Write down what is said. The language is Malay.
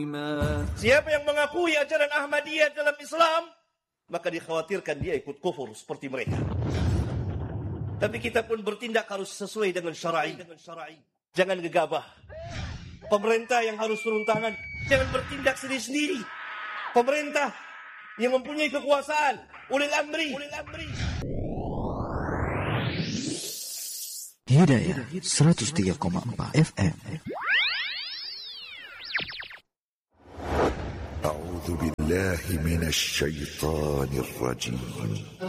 Siapa yang mengakui ajaran Ahmadiyah dalam Islam, maka dikhawatirkan dia ikut kufur seperti mereka. Tapi kita pun bertindak harus sesuai dengan syar'i. Jangan gegabah. Pemerintah yang harus turun tangan, jangan bertindak sendiri-sendiri. Pemerintah yang mempunyai kekuasaan, ulil amri. Hidayah 103,4 FM. أعوذ بالله من الشيطان الرجيم